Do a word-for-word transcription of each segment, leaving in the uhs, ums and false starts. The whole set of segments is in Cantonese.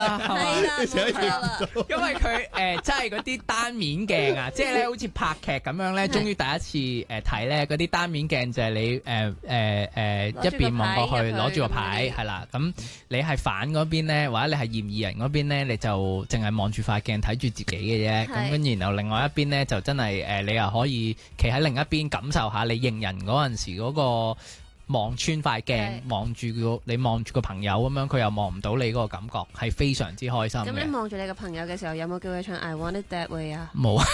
係啦，冇錯啦。 因為佢誒真係嗰啲單面鏡啊，即係咧好似拍劇咁樣咧，終於第一次誒睇咧嗰啲單面鏡就係你誒誒誒一邊望過去攞住個牌係啦，咁你係反嗰邊咧，或者你係嫌疑人嗰邊咧，你就淨係望住塊鏡睇住自己嘅啫。咁跟住然後另外一邊咧就真係誒你又可以企喺另一邊感受下你認人嗰陣時嗰個。望穿塊鏡，望住個你望住個朋友咁樣，佢又望唔到你嗰個感覺，係非常之開心嘅。 咁你望住你個朋友嘅時候，有冇叫佢唱 I Want It That Way 啊？ 冇啊，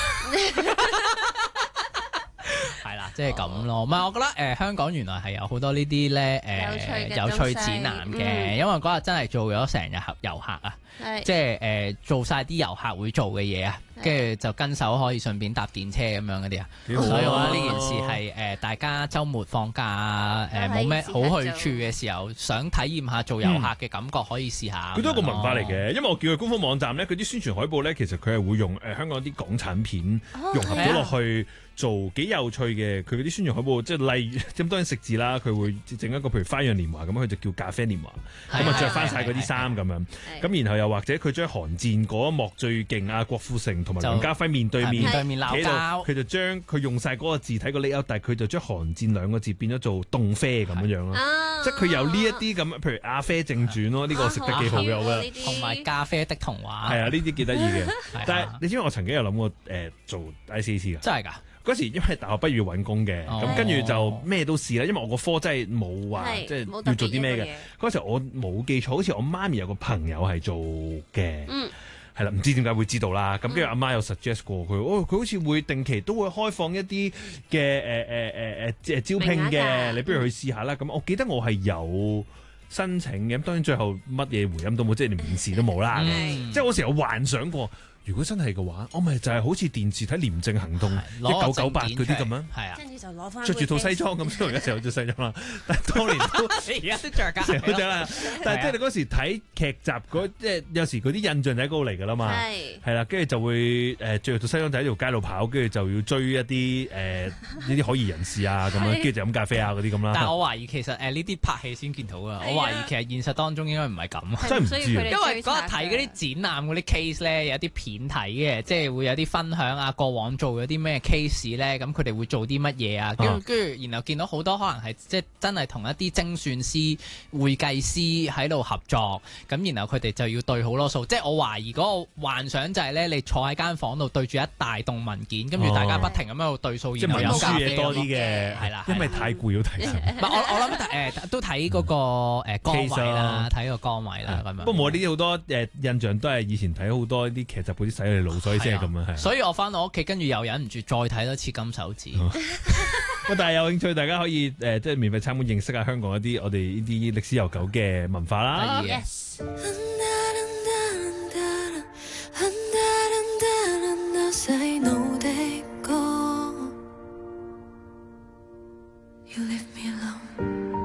係啦，即係咁咯。唔係，我覺得誒、呃、香港原來係有好多呢啲咧誒有趣展覽嘅，嗯、因為嗰日真係做咗成日遊客啊， 是即係誒、呃、做晒啲遊客會做嘅嘢啊。跟住就跟手可以順便搭電車咁樣嗰啲啊，所以我覺得呢件事係誒、呃、大家週末放假啊誒冇咩好去處嘅時候，想體驗下做遊客嘅感覺，可以試下。 佢都係一個文化嚟嘅，因為我叫佢官方網站咧，佢啲宣傳海報咧，其實佢係會用誒、呃、香港啲港產片融合咗落去。做幾有趣嘅，佢嗰啲宣傳海報，即係例如咁當然食字啦，佢會整一個譬如花樣年華咁，佢就叫咖啡年華，咁啊着翻晒嗰啲衫咁樣，咁然後又或者佢將寒戰嗰一幕最勁啊，郭富城同埋梁家輝面對面對面鬧交， 佢就將佢用晒嗰個字體個 layout，但係佢就將寒戰兩個字變咗做凍啡咁樣樣咯，即係佢有呢一啲咁，譬如阿啡正傳咯，呢個食得幾好嘅，我覺得， 同埋咖啡的童話， 係啊，呢啲幾得意嘅，但係你知唔知我曾經有諗過誒做 I C A C 㗎？ 真係㗎。 嗰時因為大學畢業揾工嘅，咁跟住就咩都試啦。因為我個科真係冇話即係要做啲咩嘅。嗰時我冇記錯，好似我媽咪有個朋友係做嘅，係啦、嗯，唔知點解會知道啦。咁跟住阿媽有 suggest 過佢，哦，佢好似會定期都會開放一啲嘅誒誒誒誒誒招聘嘅，你不如去試下啦。咁、嗯、我記得我係有申請嘅，咁當然最後乜嘢回音都冇，即係連面試都冇啦。嗯、即係我時有幻想過。如果真係嘅話，我咪就係好似電視睇《廉政行動》一九九八嗰啲咁樣，係啊，跟住就攞翻着住套西裝咁，雖然而家成日着西裝啦，但係當年都而家都着㗎， 成日着啦。但係即係你嗰時睇劇集嗰，即係有時嗰啲印象就喺嗰度嚟㗎啦嘛，係啦，跟住就會誒著住套西裝就喺條街度跑，跟住就要追一啲誒呢啲可疑人士啊咁樣，跟住就飲咖啡啊嗰啲咁啦。 但係我懷疑其實誒呢啲拍戲先見到㗎，我懷疑其實現實當中應該唔係咁， 真係唔知，因為嗰日睇嗰啲展覽嗰啲 case 咧，有啲片睇嘅，即係會有啲分享啊，過往做咗啲咩 case 咧，咁佢哋會做啲乜嘢啊？跟住跟住，然後見到好多可能係即係真係同一啲精算師、會計師喺度合作，咁然後佢哋就要對好多數。即係我懷疑嗰個幻想就係咧，你坐喺間房度對住一大棟文件，跟住大家不停咁喺度對數，然後飲咖啡多啲嘅，係啦，因為太攰要睇。 唔係我我諗誒都睇嗰個誒崗位啦，睇個崗位啦咁樣。 不過我呢啲好多誒印象都係以前睇好多啲劇集嗰啲洗你腦，所以先係咁樣。 所以我翻到屋企，跟住又忍唔住再睇多次金手指。 喂，但係有興趣，大家可以誒，即係免費參觀認識下香港一啲我哋呢啲歷史悠久嘅文化啦。 Yes